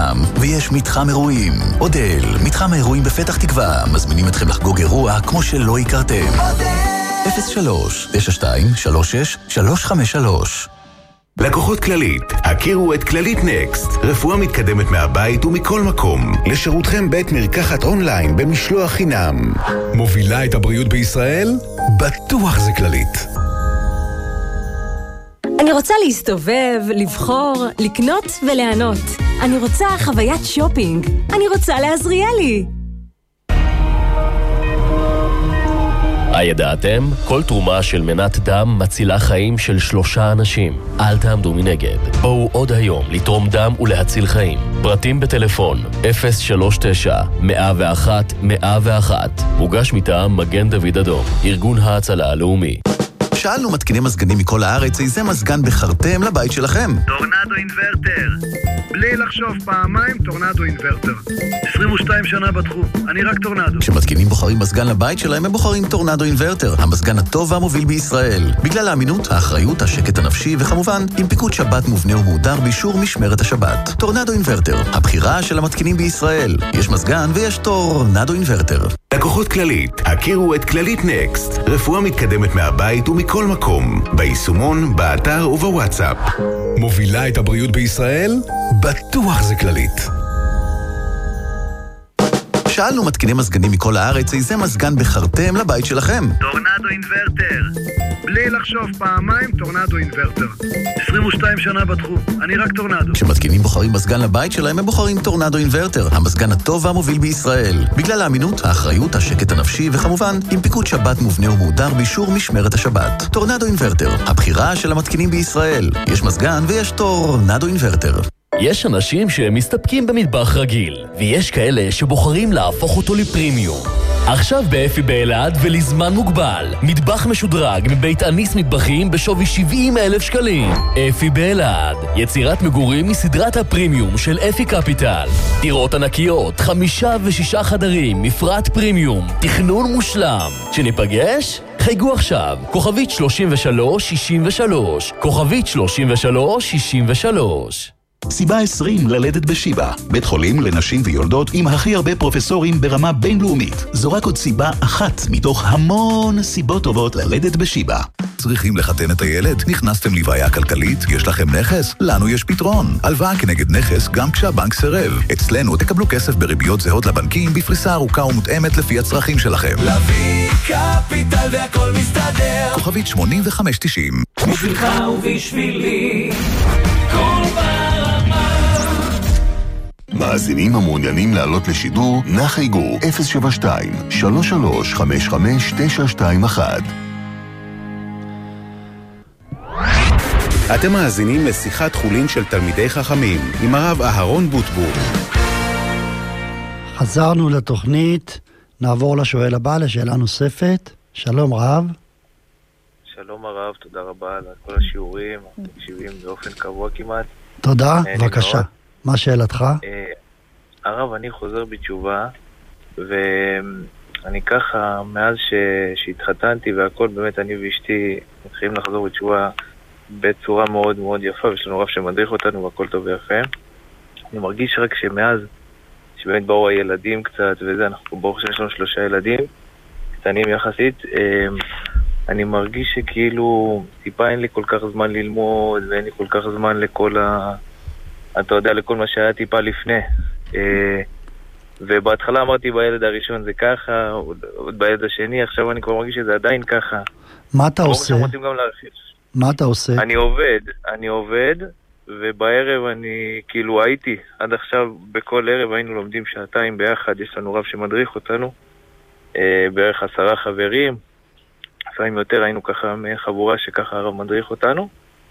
ים, ויש מתחם אירועים. אודל, מתחם האירועים בפתח תקווה, מזמינים אתכם לחגוג אירוע כמו שלא הכרתם. אודל! 03-9236-353. לקוחות כללית, הכירו את כללית נקסט, רפואה מתקדמת מהבית ומכל מקום, לשירותכם בית מרקחת אונליין במשלוח חינם. מובילה את הבריאות בישראל? בטוח זה כללית. אני רוצה להסתובב, לבחור, לקנות וליהנות. אני רוצה חוויית שופינג. אני רוצה לעזריאלי. הידעתם? כל תרומה של מנת דם מצילה חיים של 3 אנשים. אל תעמדו מנגד. בואו עוד היום לתרום דם ולהציל חיים. פרטים בטלפון 039-101-101. מוגש מטעם מגן דוד אדום, ארגון ההצלה הלאומי. שאלנו מתקיני מזגנים מכל הארץ איזה מזגן בחרתם לבית שלכם. טורנדו אינברטר. בלי לחשוב פעמיים, טורנדו אינברטר. 22 שנה בתחום, אני רק טורנדו. כשמתקינים בוחרים מזגן לבית שלהם, הם בוחרים טורנדו אינברטר, המזגן הטוב והמוביל בישראל. בגלל האמינות, האחריות, השקט הנפשי, וכמובן, עם פיקוד שבת מובנה ומהודר באישור משמרת השבת. טורנדו אינברטר, הבחירה של המתקינים בישראל. יש מזגן ויש טורנדו אינברטר. לקוחות כללית, הכירו את כללית נקסט, רפואה מתקדמת מהבית ומכל מקום, ביישומון, באתר ובוואטסאפ. מובילה את הבריאות בישראל? בטוח זה כללית. שאלנו מתקיני מזגנים מכל הארץ איזה מזגן בחרתם לבית שלכם. טורנדו אינברטר. בלי לחשוב פעמיים, טורנדו אינברטר. 22 שנה בתחום, אני רק טורנדו. כשמתקינים בוחרים מזגן לבית שלהם, הם בוחרים טורנדו אינברטר, המזגן הטוב והמוביל בישראל. בגלל האמינות, האחריות, השקט הנפשי, וכמובן, עם פיקוד שבת מובנה ומהודר באישור משמרת השבת. טורנדו אינברטר, הבחירה של המתקינים בישראל. יש מזגן ויש טורנדו אינברטר. יש אנשים שמסתפקים במטבח רגיל, ויש כאלה שבוחרים להפוך אותו לפרימיום. עכשיו באפי באלעד ולזמן מוגבל, מטבח משודרג מבית אניס מטבחים בשווי 70,000 שקלים. אפי באלעד, יצירת מגורים מסדרת הפרימיום של אפי קפיטל. דירות ענקיות, 5 ו6 חדרים, מפרט פרימיום, תכנון מושלם. שניפגש? חייגו עכשיו, כוכבית 3363, כוכבית 3363. סיבה 20 ללדת בשיבא, בית חולים לנשים ויולדות עם הכי הרבה פרופסורים ברמה בינלאומית. זו רק עוד סיבה אחת מתוך המון סיבות טובות ללדת בשיבא. צריכים לחתן את הילד? נכנסתם לבעיה כלכלית? יש לכם נכס? לנו יש פתרון. הלוואה כנגד נכס גם כשהבנק סירב. אצלנו תקבלו כסף בריביות זהות לבנקים בפריסה ארוכה ומותאמת לפי הצרכים שלכם. להביא קפיטל והכל מסתדר. כוכבית 8590. בשבילך ובשבילי כל ברמה. מאזינים המעוניינים לעלות לשידור, נחייגו 072-3355-921. אתם מאזינים לשיחת חולין של תלמידי חכמים עם הרב אהרון בוטבור. חזרנו לתוכנית, נעבור לשואל הבא, לשאלה נוספת. שלום רב. שלום הרב, תודה רבה על כל השיעורים, מקשיבים באופן קבוע כמעט. תודה, בבקשה. מה שאלתך? הרב, אני חוזר בתשובה, ואני ככה, מאז שהתחתנתי והכל, באמת אני ואשתי מתחילים לחזור בתשובה בצורה מאוד מאוד יפה, ויש לנו רב שמדריך אותנו והכל טוב ויפה. אני מרגיש רק שמאז שבאמת באו הילדים קצת וזה, אנחנו ברוך שיש לנו 3 ילדים קטנים יחסית, אני מרגיש שכאילו טיפה אין לי כל כך זמן ללמוד ואין לי כל כך זמן לכל אתה יודע, לכל מה שהיה טיפה לפני. ובהתחלה אמרתי בילד הראשון זה ככה, עוד בילד השני, עכשיו אני כבר מרגיש שזה עדיין ככה. מה אתה עושה? מה אתה עושה? אני עובד, ובערב אני כאילו הייתי, עד עכשיו בכל ערב היינו לומדים 2 שעתיים ביחד, יש לנו רב שמדריך אותנו, בערך 10 חברים, לפעמים יותר היינו ככה מחבורה שככה הרב מדריך אותנו,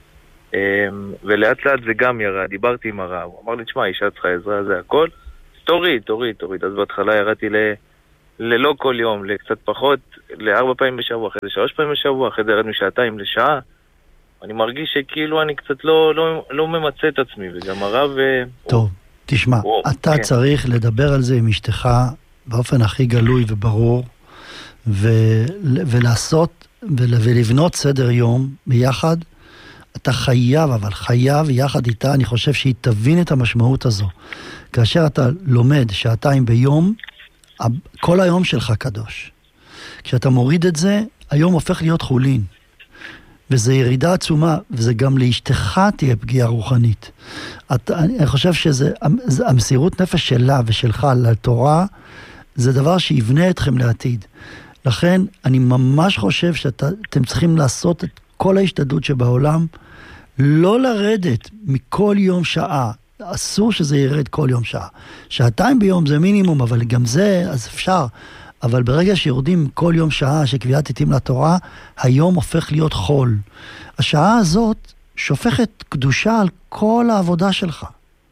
ולאט לאט זה גם ירד, דיברתי עם הרב, הוא אמר לי, תשמע, אישה צריכה עזרה, זה הכל, תוריד, אז בהתחלה ירדתי ללא כל יום, לקצת פחות, ל4 פעמים בשבוע, אחרי זה 3 פעמים בשבוע, אחרי זה ירדנו 2 שעתיים לשעה, אני מרגיש שכאילו אני קצת לא ממצא את עצמי, וגם הרב... טוב, תשמע, אתה צריך לדבר על זה עם אשתך באופן הכי גלוי וברור, ולעשות ולבנות סדר יום ביחד, אתה חייב, אבל חייב יחד איתה, אני חושב שהיא תבין את המשמעות הזו. כאשר אתה לומד שעתיים ביום, כל היום שלך קדוש. כשאתה מוריד את זה, היום הופך להיות חולין. וזה ירידה עצומה, וזה גם לאשתך תהיה פגיעה רוחנית. אני חושב שזה, המסירות נפש שלה ושלך לתורה, זה דבר שיבנה אתכם לעתיד. לכן, אני ממש חושב שאתם צריכים לעשות את כל ההשתדלות שבעולם, לא לרדת מכל יום שעה. אסור שזה ירד כל יום שעה. שעתיים ביום זה מינימום, אבל גם זה, אז אפשר. אבל ברגע שיורדים כל יום שעה שקביעת עתים לתורה, היום הופך להיות חול. השעה הזאת שופכת קדושה על כל העבודה שלך.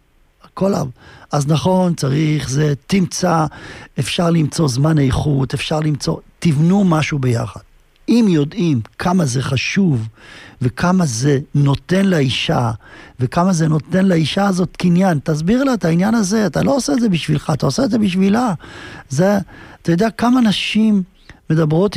אז נכון, צריך, זה תמצא, אפשר למצוא זמן איכות, אפשר למצוא, תבנו משהו ביחד. אם יודעים כמה זה חשוב, וכמה זה נותן לאישה, וכמה זה נותן לאישה הזאת קניין, תסביר לה את העניין הזה, אתה לא עושה את זה בשבילך, אתה עושה את זה בשבילה. זה, אתה יודע כמה נשים מדברות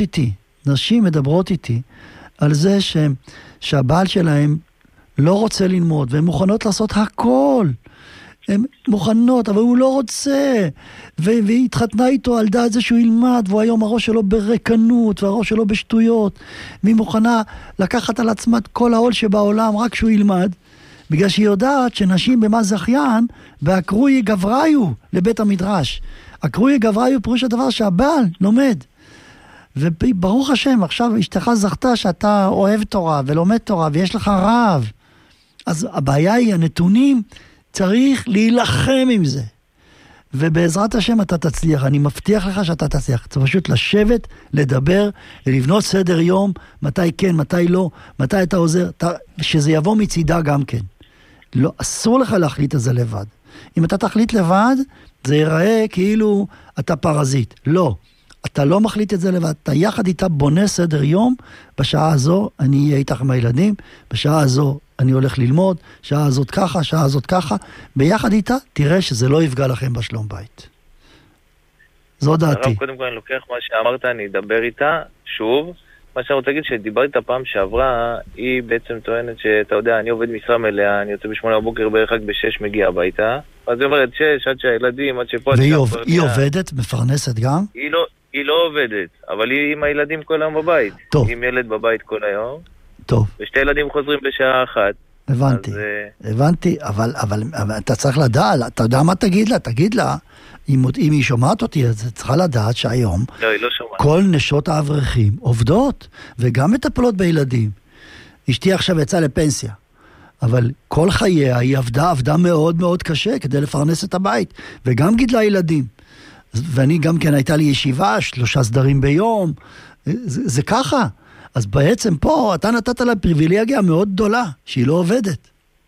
איתי על זה שהבעל שלהם לא רוצה ללמוד, והן מוכנות לעשות הכל. הן מוכנות, אבל הוא לא רוצה, והיא התחתנה איתו על דעת זה שהוא ילמד, והוא היום הראש שלו ברקנות, והראש שלו בשטויות, והיא מוכנה לקחת על עצמה כל העול שבעולם, רק שהוא ילמד, בגלל שהיא יודעת שנשים במה זכיין, והקרוי גבריו לבית המדרש. הקרוי גבריו פירוש הדבר שהבעל לומד. וברוך השם, עכשיו אשתך זכתה שאתה אוהב תורה, ולומד תורה, ויש לך רב. אז הבעיה היא הנתונים, צריך להילחם עם זה. ובעזרת השם אתה תצליח, אני מבטיח לך שאתה תצליח. צריך פשוט לשבת, לדבר, לבנות סדר יום, מתי כן, מתי לא, מתי אתה עוזר, שזה יבוא מצידה גם כן. לא, אסור לך להחליט את זה לבד. אם אתה תחליט לבד, זה ייראה כאילו אתה פרזיט. לא, אתה לא מחליט את זה לבד, אתה יחד איתה בונה סדר יום, בשעה הזו אני אהיה איתך עם הילדים, בשעה הזו אני הולך ללמוד, שעה הזאת ככה, שעה הזאת ככה, ביחד איתה תראה שזה לא יפגע לכם בשלום בית. זו דעתי. הרב, קודם כל אני לוקח מה שאמרת, אני אדבר איתה שוב. מה שאני רוצה להגיד, שדיברתי את הפעם שעברה, היא בעצם טוענת שאתה יודע, אני עובד משרה מלאה, אני יוצא ב8 בבוקר בערך רק ב6 מגיע הביתה, אז היא אומרת 6, עד שהילדים, עד שפה... והיא עובדת, מפרנסת גם? היא לא עובדת, אבל היא עם הילדים כל היום בבית. טוב. עם ילד בבית כל היום. טוב. ושתי ילדים חוזרים בשעה אחת. הבנתי, אבל אתה צריך לדעת, אתה יודע מה תגיד לה? תגיד לה, אם היא שומעת אותי, אז צריכה לדעת שהיום, לא, היא לא שומעת. כל נשות האברכים עובדות, וגם מטפלות בילדים. אשתי עכשיו יצאה לפנסיה, אבל כל חייה היא עבדה מאוד מאוד קשה, כדי לפרנס את הבית, וגם גידלה ילדים. ואני גם כן הייתה לי ישיבה, 3 סדרים ביום, זה ככה. אז בעצם פה אתה נתת לה פריבילגיה מאוד גדולה, שהיא לא עובדת.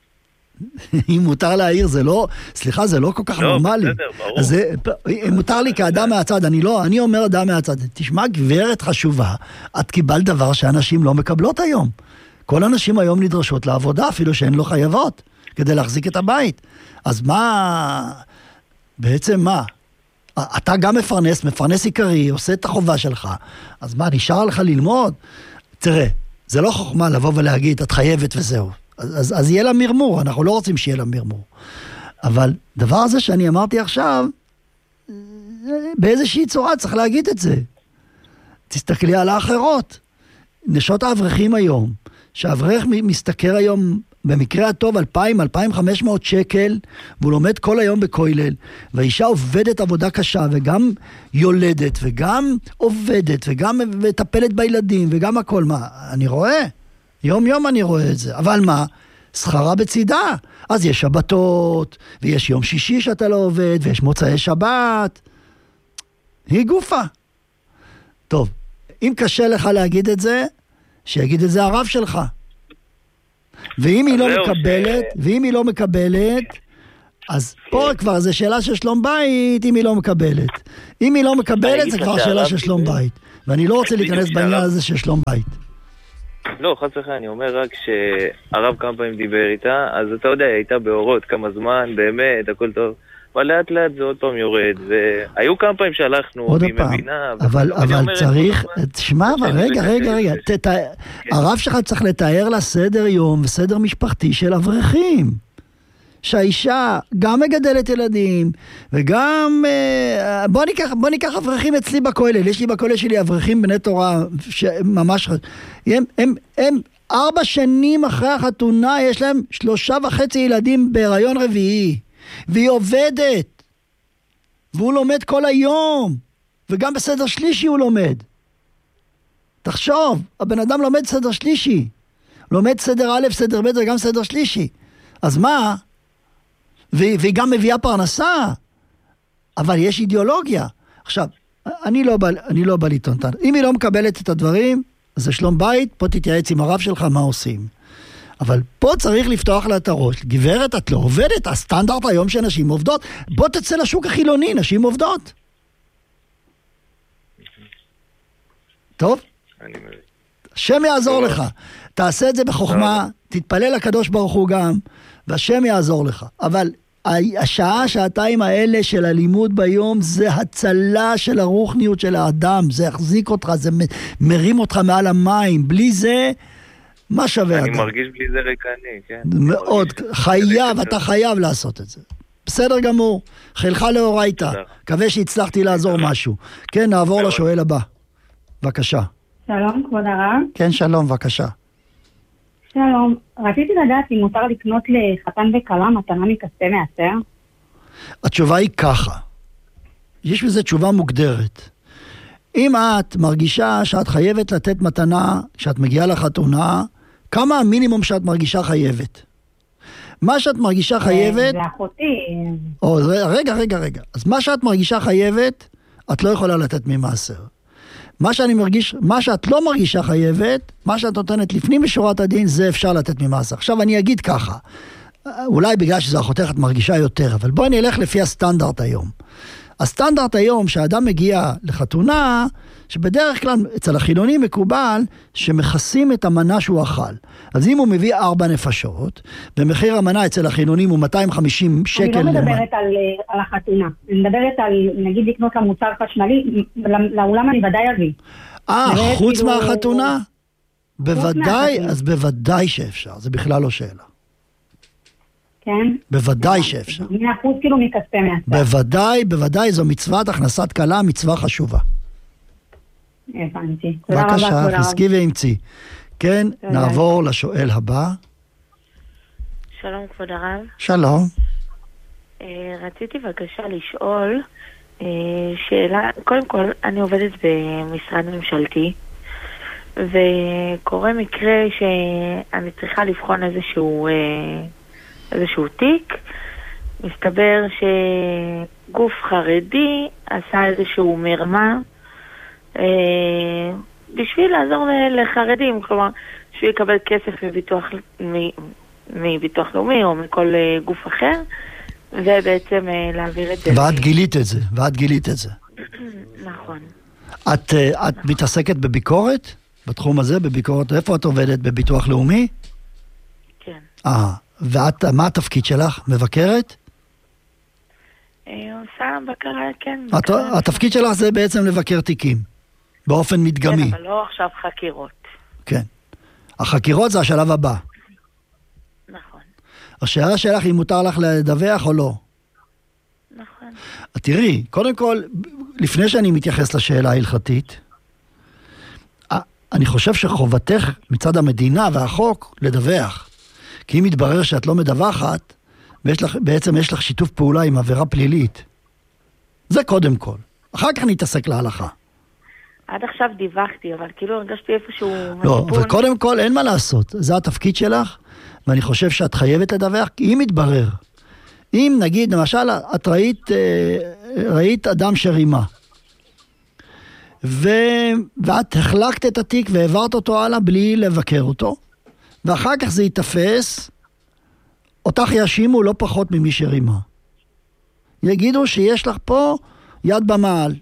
אם מותר להעיר, זה לא, סליחה, זה לא כל כך נורמלי. בסדר, ברור. אז מותר לי כאדם מהצד, אני אומר אדם מהצד, תשמע, גברת חשובה, את קיבלת דבר שאנשים לא מקבלות היום. כל הנשים היום נדרשות לעבודה, אפילו שהן לא חייבות, כדי להחזיק את הבית. אז מה, בעצם מה? אתה גם מפרנס עיקרי, עושה את החובה שלך, אז מה, נשאר לך ללמוד? תראה, זה לא חוכמה לבוא ולהגיד, את חייבת וזהו. אז יהיה לה מרמור, אנחנו לא רוצים שיהיה לה מרמור. אבל דבר הזה שאני אמרתי עכשיו, באיזושהי צורה צריך להגיד את זה. תסתכלי על האחרות. נשות האברכים היום, שהאברך מסתכל היום, במקרה הטוב 2,000-2,500 שקל, והוא לומד כל היום בכולל, והאישה עובדת עבודה קשה, וגם יולדת, וגם עובדת, וגם מטפלת בילדים, וגם הכל. מה, אני רואה, יום אני רואה את זה, אבל מה? שכרה בצידה. אז יש שבתות, ויש יום שישי שאתה לא עובד, ויש מוצאי שבת. היא גופה. טוב, אם קשה לך להגיד את זה, שיגיד את זה הרב שלך. ואם היא לא מקבלת, אז פה כבר זה שאלה של שלום בית, אם היא לא מקבלת. אם היא לא מקבלת, זה כבר שאלה של שלום בית. ואני לא רוצה להיכנס בעניין הזה של שלום בית. לא, חס וחלילה, אני אומר רק שהרב כמה פעמים דיבר איתה, אז אתה יודע, היא הייתה באורות כמה זמן, באמת, הכל טוב. אבל לאט לאט זה עוד פעם יורד, והיו כמה פעמים שהלכנו, והיא מבינה. אבל צריך, תשמע, אבל רגע, הרב שלך צריך לתאר לה סדר יום וסדר משפחתי של אברכים. שהאישה גם מגדלת ילדים, וגם, בוא ניקח אברכים אצלי בכולל, יש לי בכולל שלי אברכים בני תורה, שממש, הם 4 שנים אחרי החתונה, יש להם 3.5 ילדים בהיריון רביעי, והיא עובדת, והוא לומד כל היום, וגם בסדר שלישי הוא לומד. תחשוב, הבן אדם לומד סדר שלישי, לומד סדר א', סדר ב' וגם סדר שלישי. אז מה? והיא גם מביאה פרנסה, אבל יש אידיאולוגיה. עכשיו, אני לא בא לטעון. אם היא לא מקבלת את הדברים, אז זה שלום בית, פה תתייעץ עם הרב שלך מה עושים. אבל פה צריך לפתוח לה את הראש. גברת, את לא עובדת, הסטנדרט היום שנשים עובדות. בוא תצא לשוק החילוני, נשים עובדות. טוב? השם יעזור לך. תעשה את זה בחוכמה, תתפלל לקדוש ברוך הוא גם, והשם יעזור לך. אבל השעה, שעתיים האלה של הלימוד ביום, זה הצלה של הרוחניות של האדם, זה יחזיק אותך, זה מרים אותך מעל המים. בלי זה, מה שווה אדם? אני מרגיש בלי זה ריקני, כן. מאוד, חייב, אתה חייב לעשות את זה. בסדר גמור, חילך לאורייתא, מקווה שהצלחתי לעזור משהו. כן, נעבור לשואל הבא. בבקשה. שלום, כבוד הרב. כן, שלום, בבקשה. שלום, רציתי לדעת אם מותר לקנות לחתן וכלה מתנה מכספי מעשר? התשובה היא ככה. יש בזה תשובה מוגדרת. אם את מרגישה שאת חייבת לתת מתנה, כשאת מגיעה לחתונה, כמה המינימום שאת מרגישה חייבת? מה שאת מרגישה חייבת... זה אחותי. רגע. אז מה שאת מרגישה חייבת, את לא יכולה לתת ממעשר. מה שאת לא מרגישה חייבת, מה שאת נותנת לפנים משורת הדין, זה אפשר לתת ממעשר. עכשיו אני אגיד ככה, אולי בגלל שזה אחותך את מרגישה יותר, אבל בואי נלך לפי הסטנדרט היום. הסטנדרט היום שהאדם מגיע לחתונה, שבדרך כלל אצל החילונים מקובל שמכסים את המנה שהוא אכל. אז אם הוא מביא 4 נפשות, ומחיר המנה אצל החילונים הוא 250 שקל. אני לא מדברת על החתונה, אני מדברת על, נגיד, לקנות למוצר חשמלי, לאולם אני ודאי אביא. חוץ מהחתונה? בוודאי, אז בוודאי שאפשר, זה בכלל לא שאלה. כן? בוודאי שאפשר. 100% כאילו מכספי מעשר. בוודאי, זו מצוות הכנסת כלה, מצווה חשובה. הבנתי. בבקשה, חזקי ואמצי. כן, נעבור לשואל הבא. שלום כבוד הרב. שלום. רציתי בבקשה לשאול שאלה, קודם כל אני עובדת במשרד ממשלתי, וקורה מקרה שאני צריכה לבחון איזשהו תיק. מסתבר שגוף חרדי עשה איזשהו מרמה בשביל לעזור לחרדים, כלומר שהוא יקבל כסף מביטוח לאומי או מכל גוף אחר, ובעצם להעביר את זה. ואת גילית את זה. נכון. את מתעסקת בביקורת? בתחום הזה, בביקורת? איפה את עובדת? בביטוח לאומי? כן. ואת, מה התפקיד שלך? מבקרת? עושה בקרה, כן. התפקיד שלך זה בעצם לבקר תיקים, באופן מדגמי. כן, אבל לא עכשיו חקירות. כן. החקירות זה השלב הבא. נכון. השאלה שלך אם מותר לך לדווח או לא. נכון. תראי, קודם כל, לפני שאני מתייחס לשאלה ההלכתית, אני חושב שחובתך מצד המדינה והחוק לדווח. כי אם מתברר שאת לא מדווחת, בעצם יש לך שיתוף פעולה עם עבירה פלילית. זה קודם כל. אחר כך נתעסק להלכה. עד עכשיו דיווחתי, אבל כאילו הרגשתי איפשהו... לא, וקודם כל אין מה לעשות. זה התפקיד שלך, ואני חושב שאת חייבת לדווח, כי אם מתברר. אם נגיד, למשל, את ראית אדם שרימה, ואת החלקת את התיק והעברת אותו הלאה בלי לבקר אותו, ואחר כך זה יתפס, אותך יאשימו לא פחות ממי שרימה. יגידו שיש לך פה יד במעל.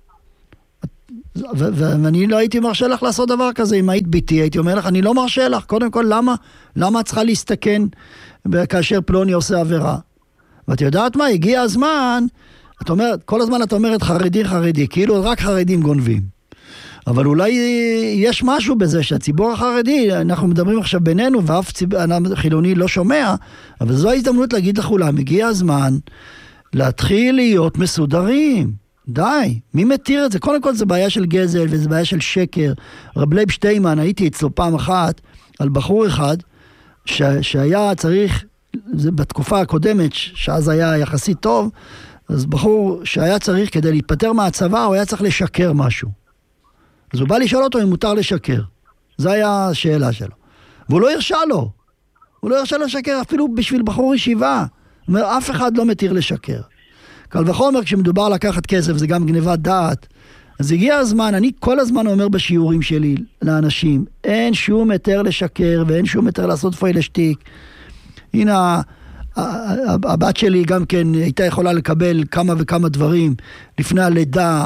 ואני לא הייתי מרשה לך לעשות דבר כזה. אם היית ביתי, הייתי אומר לך, אני לא מרשה לך. קודם כל, למה את צריכה להסתכן כאשר פלוני עושה עבירה? ואת יודעת מה, הגיע הזמן, את אומרת, כל הזמן את אומרת חרדי, כאילו רק חרדים גונבים. אבל אולי יש משהו בזה שהציבור החרדי, אנחנו מדברים עכשיו בינינו, ואף חילוני לא שומע, אבל זו ההזדמנות להגיד לכולם, הגיע הזמן להתחיל להיות מסודרים. די, מי מתיר את זה? קודם כל זה בעיה של גזל, וזה בעיה של שקר. רב לייב שטיימן, הייתי אצלו פעם אחת, על בחור אחד, שהיה צריך, זה בתקופה הקודמת, שאז היה יחסית טוב, אז בחור שהיה צריך, כדי להתפטר מהצבא, הוא היה צריך לשקר משהו. אז הוא בא לשאול אותו אם מותר לשקר. זו היה השאלה שלו. והוא לא הרשה לו. הוא לא הרשה לשקר אפילו בשביל בחור ישיבה. הוא אומר, אף אחד לא מתיר לשקר. קל וחומר, כשמדובר לקחת כסף, זה גם גניבת דעת. אז הגיע הזמן, אני כל הזמן אומר בשיעורים שלי לאנשים, אין שום היתר לשקר, ואין שום היתר לעשות פוילשטיק. הנה, הבת שלי גם כן הייתה יכולה לקבל כמה וכמה דברים לפני הלידה,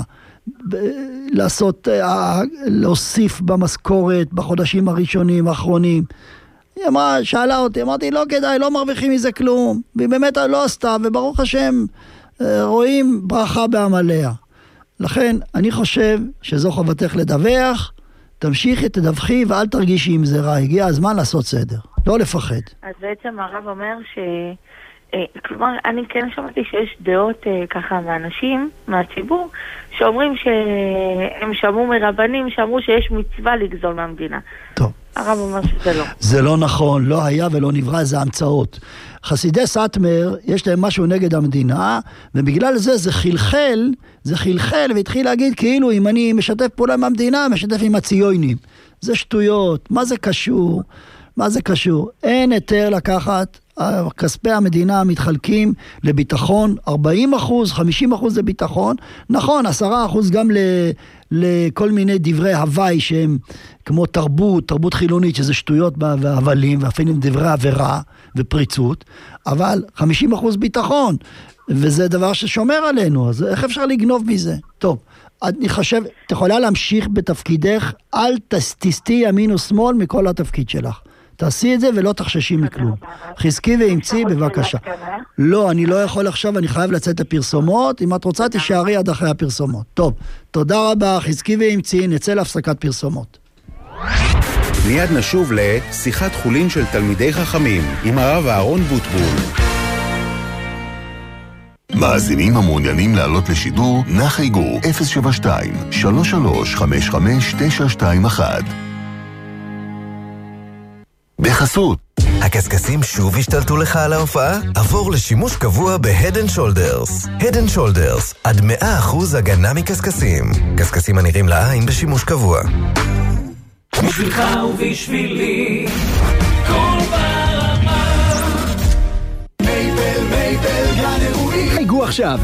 להוסיף במשכורת בחודשים הראשונים, האחרונים. היא אמרה, שאלה אותי, אמרתי, לא כדאי, לא מרוויחים מזה כלום. והיא באמת לא עשתה, וברוך השם, רואים ברכה בעמליה. לכן, אני חושב שזו חובתך לדווח, תמשיכי, תדווחי, ואל תרגישי עם זה רע. הגיע הזמן לעשות סדר, לא לפחד. אז בעצם הרב אומר כלומר, אני כן שמעתי שיש דעות ככה מאנשים, מהציבור, שאומרים שהם שמעו מרבנים, שאמרו שיש מצווה לגזול מהמדינה. טוב. הרב אומר שזה לא. זה לא נכון, לא היה ולא נברא, זה המצאות. חסידי סאטמר, יש להם משהו נגד המדינה, ובגלל זה חלחל, והתחיל להגיד כאילו אם אני משתף פעולה עם המדינה, משתף עם הציונים. זה שטויות, מה זה קשור? אין היתר לקחת, כספי המדינה מתחלקים לביטחון, 40%, 50% לביטחון, נכון, 10% גם לכל מיני דברי הוואי שהם כמו תרבות חילונית, שזה שטויות והבלים, ואפילו דברי עבירה ופריצות, אבל 50% ביטחון, וזה דבר ששומר עלינו, אז איך אפשר לגנוב מזה? טוב, אני חושב, את יכולה להמשיך בתפקידך, אל תסטי ימין או שמאל מכל התפקיד שלך. תעשי את זה ולא תחששי מכלום. חזקי ואמצי, בבקשה. לא, אני לא יכול עכשיו, אני חייב לצאת לפרסומות. אם את רוצה, תישארי עד אחרי הפרסומות. טוב, תודה רבה, חזקי ואמצי, נצא להפסקת פרסומות. מיד נשוב לשיחת חולין של תלמידי חכמים עם הרב אהרון בוטבול. מאזינים המעוניינים לעלות לשידור, נא חייגו 072-3355-921. בחסות. הקסקסים שוב השתלטו לך על ההופעה? עבור לשימוש קבוע ב-Head & Shoulders. Head & Shoulders, עד 100% הגנה מקסקסים. קסקסים הנראים לעין בשימוש קבוע. בשבילך ובשבילי, כל ברמה. מייבל גן אירועים. חייגו עכשיו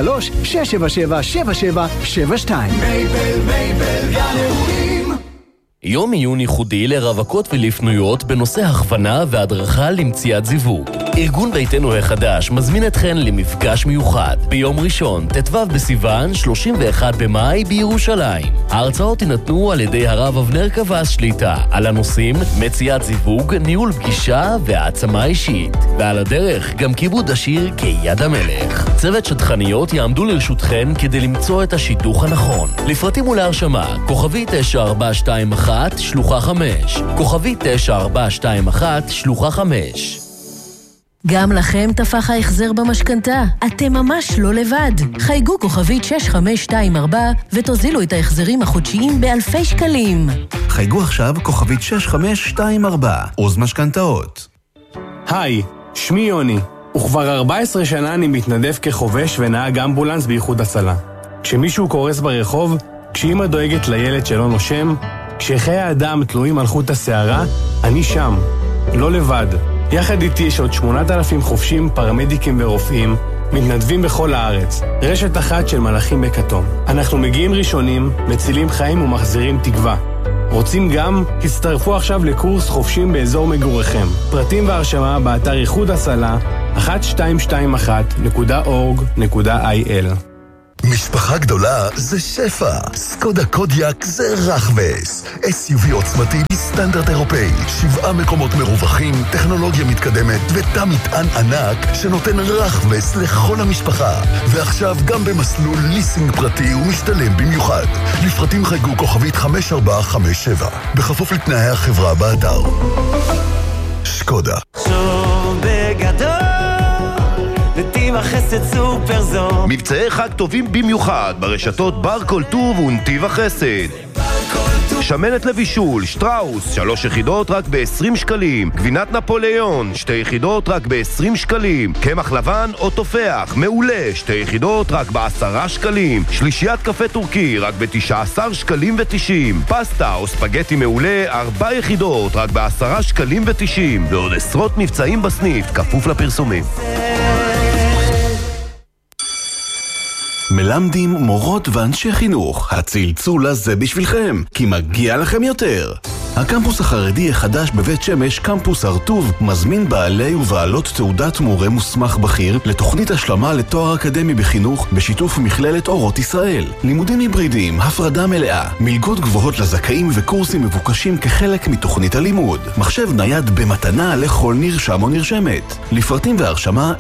03-677-7772. מייבל גן אירועים. יום עיון ייחודי לרווקות ולפנויות בנושא הכוונה והדרכה למציאת זיווג. ארגון ביתנו החדש מזמין אתכן למפגש מיוחד ביום ראשון, ט"ו בסיוון, 31 במאי בירושלים. ההרצאות יינתנו על ידי הרב אבנר קבס שליטה על הנושאים מציאת זיווג, ניהול פגישה והעצמה אישית. ועל הדרך גם כיבוד השיר כיד המלך. צוות שטחניות יעמדו לרשותכן כדי למצוא את השיתוך הנכון. לפרטים ולהרשמה, כוכבי 9421 שלוחה 5. כוכבי 9421 שלוחה 5. גם לכם תפח ההחזר במשכנתה. אתם ממש לא לבד. חייגו כוכבית 6524 ותוזילו את ההחזרים החודשיים באלפי שקלים. חייגו עכשיו כוכבית 6524 עוז משכנתאות. היי, שמי יוני, וכבר 14 שנה אני מתנדב כחובש ונהג אמבולנס באיחוד הצלה. כשמישהו קורס ברחוב, כשאמא דואגת לילד שלא נושם, כשחיי האדם תלויים על חוט השערה, אני שם, לא לבד. יחד איתי יש עוד 8,000 חובשים, פרמדיקים ורופאים, מתנדבים בכל הארץ. רשת אחת של מלאכים בכתום. אנחנו מגיעים ראשונים, מצילים חיים ומחזירים תקווה. רוצים גם? הצטרפו עכשיו לקורס חובשים באזור מגוריכם. פרטים והרשמה באתר איחוד הצלה 1221.org.il. משפחה גדולה זה שפע. סקודה קודיאק זה רחבס. SUV עוצמתי בסטנדרט אירופאי. 7 מקומות מרווחים, טכנולוגיה מתקדמת ותא מטען ענק שנותן רחבס לכל המשפחה. ועכשיו גם במסלול ליסינג פרטי ומשתלם במיוחד. לפרטים חייגו כוכבית 5457. בכפוף לתנאי החברה באתר. שקודה. שוב בגדול נתיב החסד סופר זול. מבצעי חג טובים במיוחד ברשתות בר כל טוב ונתיב החסד. שמנת לבישול, שטראוס, 3 יחידות רק ב-20 שקלים. גבינת נפוליאון, 2 יחידות רק ב-20 שקלים. קמח לבן או תופח, מעולה, 2 יחידות רק ב-10 שקלים. שלישיית קפה טורקי רק ב-19 שקלים ו-90. פסטה או ספגטי מעולה, 4 יחידות רק ב-10 שקלים ו-90. ועוד עשרות מבצעים בסניף, כפוף לפרסומים. מלמדים מורות ואנשי חינוך, הצלצול הזה בשבילכם, כי מגיע לכם יותר. הקמפוס החרדי החדש בבית שמש, קמפוס הרטוב, מזמין בעלי ובעלות תעודת מורה מוסמך בכיר לתוכנית השלמה לתואר אקדמי בחינוך בשיתוף מכללת אורות ישראל. לימודים היברידיים, הפרדה מלאה, מלגות גבוהות לזכאים וקורסים מבוקשים כחלק מתוכנית הלימוד. מחשב נייד במתנה לכל נרשם או נרשמת. לפרטים והרשמה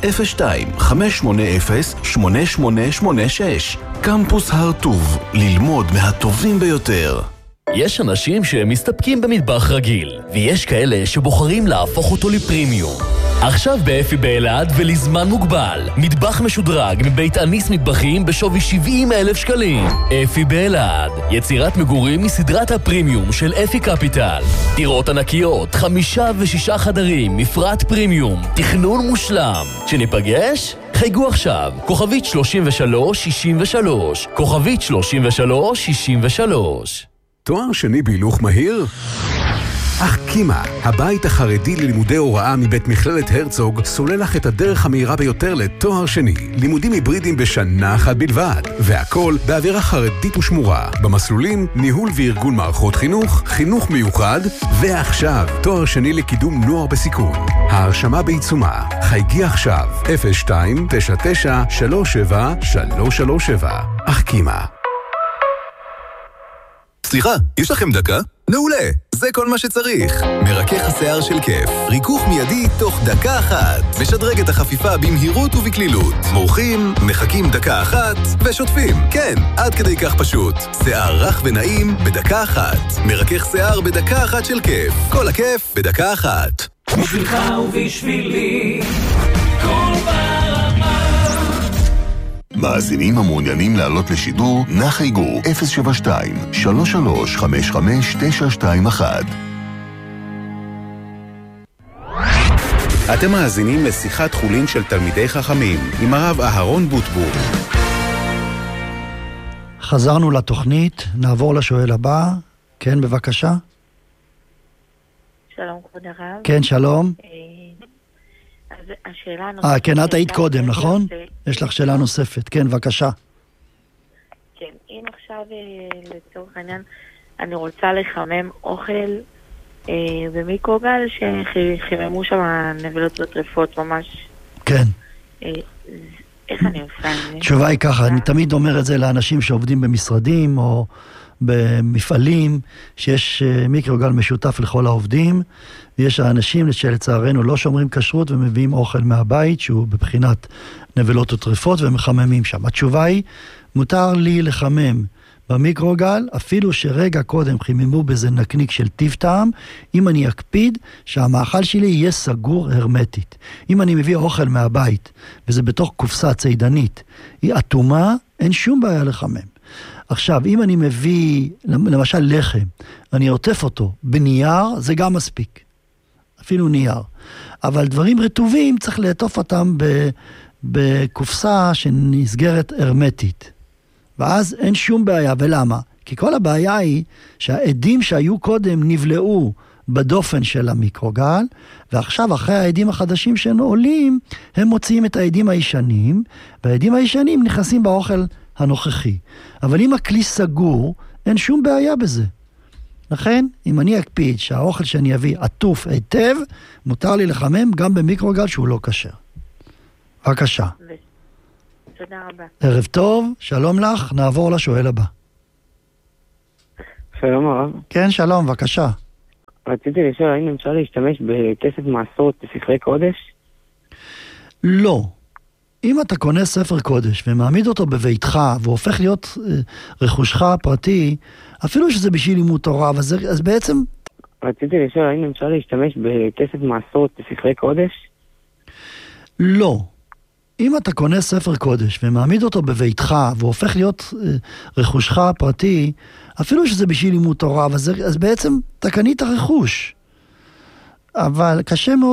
02-580-8886. קמפוס הרטוב, ללמוד מהטובים ביותר. יש אנשים שמסתפקים במטבח רגיל, ויש כאלה שבוחרים להפוך אותו לפרימיום. עכשיו באפי באלעד ולזמן מוגבל, מטבח משודרג מבית אניס מטבחים בשווי 70,000 שקלים. אפי באלעד, יצירת מגורים מסדרת הפרימיום של אפי קפיטל. דירות ענקיות, 5 ו6 חדרים, מפרט פרימיום, תכנון מושלם. שניפגש? חייגו עכשיו, כוכבית 3363, כוכבית 3363. תואר שני בהילוך מהיר? אחקימה, הבית החרדי ללימודי הוראה מבית מכללת הרצוג, סולל לך את הדרך המהירה ביותר לתואר שני. לימודים היברידיים בשנה אחת בלבד, והכל באווירה חרדית ושמורה. במסלולים, ניהול וארגון מערכות חינוך, חינוך מיוחד, ועכשיו, תואר שני לקידום נוער בסיכון. ההרשמה בעיצומה. חייגי עכשיו, 02-99-37-337. אחקימה. סליחה, יש לכם דקה? מעולה, זה כל מה שצריך. מרכך השיער של כיף. ריכוך מיידי תוך דקה אחת. משדרג את החפיפה במהירות ובקלילות. מורחים, מחכים דקה אחת ושוטפים. כן, עד כדי כך פשוט. שיער רך ונעים בדקה אחת. מרכך שיער בדקה אחת של כיף. כל הכיף בדקה אחת. בשבילך ובשבילי כל ברמה. מאזינים המעוניינים לעלות לשידור, נא חייגו 072-3355-921. אתם מאזינים לשיחת חולין של תלמידי חכמים עם הרב אהרון בוטבול. חזרנו לתוכנית, נעבור לשואל הבא. כן, בבקשה. שלום כבוד הרב. כן, שלום. אז השאלה הנוספת... כן, את היית קודם, נכון? יש לך שאלה נוספת. כן, בבקשה. כן, אם עכשיו לצורך העניין אני רוצה לחמם אוכל במיקרוגל שחיממו שם נבלות וטרפות ממש. כן. איך אני עושה את זה? תשובה היא ככה, אני תמיד אומר את זה לאנשים שעובדים במשרדים או במפעלים, שיש מיקרוגל משותף לכל העובדים, ויש האנשים שלצערנו לא שומרים כשרות ומביאים אוכל מהבית שהוא בבחינת נבלות וטרפות ומחממים שם. התשובה היא, מותר לי לחמם במיקרוגל, אפילו שרגע קודם חיממו בזה נקניק של טיב טעם, אם אני אקפיד שהמאכל שלי יהיה סגור הרמטית. אם אני מביא אוכל מהבית, וזה בתוך קופסה ציידנית, היא אטומה, אין שום בעיה לחמם. עכשיו, אם אני מביא, למשל לחם, אני עוטף אותו בנייר, זה גם מספיק. אפילו נייר. אבל דברים רטובים צריך לעטוף אותם בקופסה שנסגרת הרמטית. ואז אין שום בעיה. ולמה? כי כל הבעיה היא שהעדים שהיו קודם נבלעו בדופן של המיקרוגל, ועכשיו אחרי העדים החדשים שעולים, הם מוציאים את העדים הישנים, והעדים הישנים נכנסים באוכל הנוכחי. אבל אם הכלי סגור, אין שום בעיה בזה. לכן, אם אני אקפיד שהאוכל שאני אביא עטוף היטב, מותר לי לחמם גם במיקרוגל שהוא לא כשר. בבקשה. תודה רבה. ערב טוב, שלום לך, נעבור לשואל הבא. שלום הרב. כן, שלום, בבקשה. רציתי לשאול, האם אפשר להשתמש בכסף מעשרות בספרי קודש? לא. אם אתה קונה ספר קודש ומעמיד אותו בביתך והוא הופך להיות רכושך הפרטי, אפילו שזה בשביל לימוד תורה, אז בעצם... רציתי לשאול, האם אפשר להשתמש בכסף מעשרות בספרי קודש? לא. אם אתה קונה ספר קודש ומעמיד אותו בביתך והוא הופך להיות רכושך הפרטי, אפילו שזה בשביל לימוד תורה, אז בעצם אתה קנית רכוש. אבל קשה מאוד